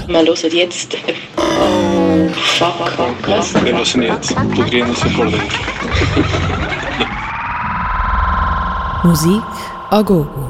Wir hören jetzt... Oh, fuck, was? Wir hören jetzt Blutgräne Vordergrund. Musik a gogo.